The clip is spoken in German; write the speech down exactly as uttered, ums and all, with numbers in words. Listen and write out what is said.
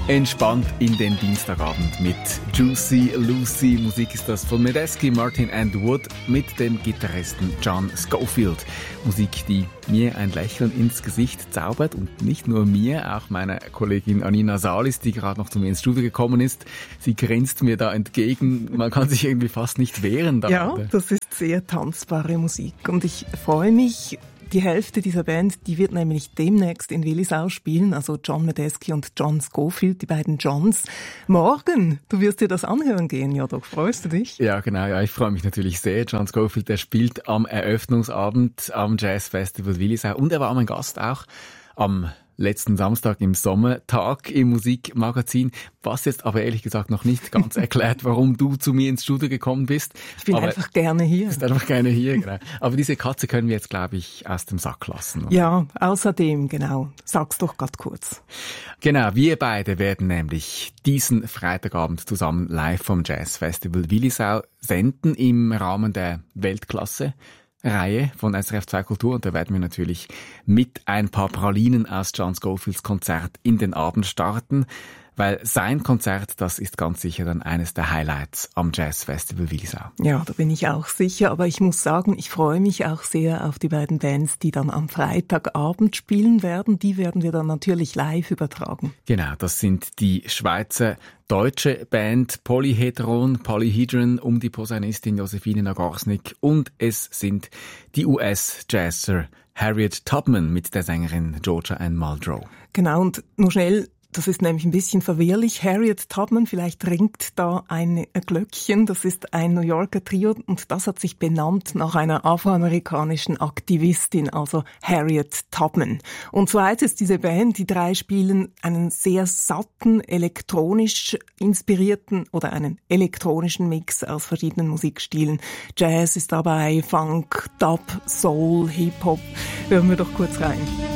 Entspannt in den Dienstagabend mit Juicy Lucy. Musik ist das von Medeski, Martin and Wood mit dem Gitarristen John Scofield. Musik, die mir ein Lächeln ins Gesicht zaubert und nicht nur mir, auch meiner Kollegin Anina Salis, die gerade noch zu mir ins Studio gekommen ist. Sie grinst mir da entgegen. Man kann sich irgendwie fast nicht wehren. Da ja, gerade. Das ist sehr tanzbare Musik und ich freue mich. Die Hälfte dieser Band, die wird nämlich demnächst in Willisau spielen, also John Medeski und John Scofield, die beiden Johns. Morgen, du wirst dir das anhören gehen, ja doch, freust du dich? Ja, genau, ja, ich freue mich natürlich sehr. John Scofield, der spielt am Eröffnungsabend am Jazz Festival Willisau und er war mein Gast auch am letzten Samstag im Sommertag im Musikmagazin, was jetzt aber ehrlich gesagt noch nicht ganz erklärt, warum du zu mir ins Studio gekommen bist. Ich bin aber einfach gerne hier. Bist einfach gerne hier, genau. Aber diese Katze können wir jetzt, glaube ich, aus dem Sack lassen. Oder? Ja, außerdem, genau. Sag's doch grad kurz. Genau, wir beide werden nämlich diesen Freitagabend zusammen live vom Jazz Festival Willisau senden im Rahmen der Weltklasse Reihe von S R F zwei Kultur und da werden wir natürlich mit ein paar Pralinen aus John Scofields Konzert in den Abend starten, weil sein Konzert, das ist ganz sicher dann eines der Highlights am Jazz Festival Willisau. Ja, da bin ich auch sicher, aber ich muss sagen, ich freue mich auch sehr auf die beiden Bands, die dann am Freitagabend spielen werden. Die werden wir dann natürlich live übertragen. Genau, das sind die Schweizer deutsche Band Polyhedron, Polyhedron um die Posaunistin Josephine Nagorski und es sind die U S-Jazzer Harriet Tubman mit der Sängerin Georgia Ann Muldrow. Genau, und nur schnell, das ist nämlich ein bisschen verwirrlich. Harriet Tubman, vielleicht ringt da ein Glöckchen. Das ist ein New Yorker Trio und das hat sich benannt nach einer afroamerikanischen Aktivistin, also Harriet Tubman. Und so heißt es, diese Band, die drei spielen einen sehr satten, elektronisch inspirierten oder einen elektronischen Mix aus verschiedenen Musikstilen. Jazz ist dabei, Funk, Dub, Soul, Hip-Hop. Hören wir doch kurz rein.